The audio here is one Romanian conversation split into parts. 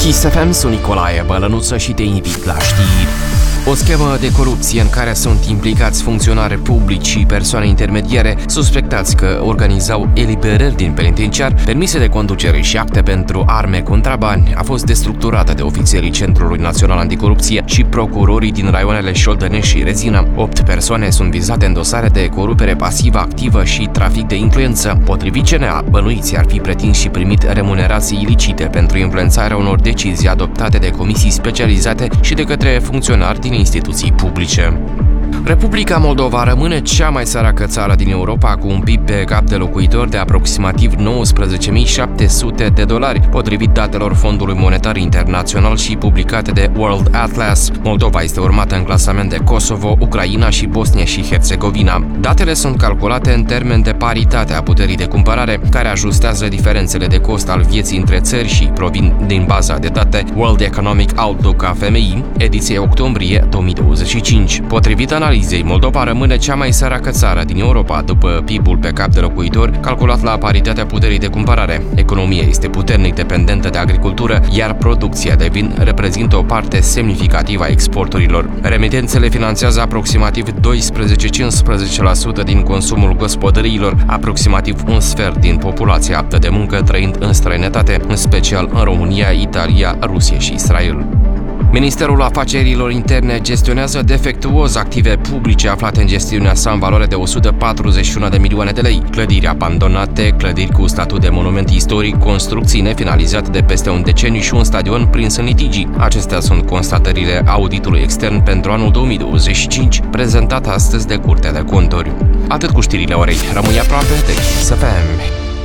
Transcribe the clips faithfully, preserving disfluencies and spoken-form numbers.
Kiss F M, sunt Nicolae Bălănuță și te invit la știri. O schemă de corupție în care sunt implicați funcționari publici și persoane intermediare suspectați că organizau eliberări din penitenciar, permise de conducere și acte pentru arme contrabani a fost destructurată de ofițerii Centrului Național Anticorupție și procurorii din raioanele Șoldănești și Rezina. Opt persoane sunt vizate în dosare de corupere pasivă activă și trafic de influență. Potrivit C N A, bănuiții ar fi pretins și primit remunerații ilicite pentru influențarea unor decizii adoptate de comisii specializate și de către funcționari din instituții publice. Republica Moldova rămâne cea mai săracă țară din Europa, cu un P I B pe cap de locuitor de aproximativ nouăsprezece mii șapte sute de dolari, potrivit datelor Fondului Monetar Internațional și publicate de World Atlas. Moldova este urmată în clasament de Kosovo, Ucraina și Bosnia și Herțegovina. Datele sunt calculate în termen de paritate a puterii de cumpărare, care ajustează diferențele de cost al vieții între țări și provin din baza de date World Economic Outlook a F M I, ediție octombrie două mii douăzeci și cinci. Potrivit analizei, Moldova rămâne cea mai săracă țară din Europa după P I B-ul pe cap de locuitor, calculat la paritatea puterii de cumpărare. Economia este puternic dependentă de agricultură, iar producția de vin reprezintă o parte semnificativă a exporturilor. Remitențele finanțează aproximativ doisprezece-cincisprezece la sută din consumul gospodăriilor, aproximativ un sfert din populația aptă de muncă trăind în străinătate, în special în România, Italia, Rusia și Israel. Ministerul Afacerilor Interne gestionează defectuos active publice aflate în gestiunea sa în valoare de o sută patruzeci și unu de milioane de lei. Clădiri abandonate, clădiri cu statut de monument istoric, construcții nefinalizate de peste un deceniu și un stadion prins în litigii. Acestea sunt constatările auditului extern pentru anul două mii douăzeci și cinci, prezentat astăzi de Curtea de Conturi. Atât cu știrile orei. Rămâi aproape de Kiss F M.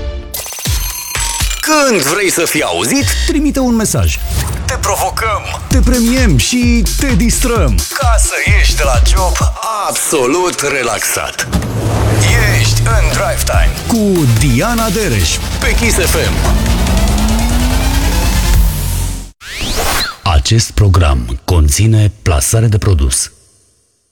Când vrei să fii auzit, trimite un mesaj. Te provocăm, te premiem și te distrăm, ca să ieși de la job absolut relaxat. Ești în Drive Time cu Diana Dereș pe Kiss F M. Acest program conține plasare de produs.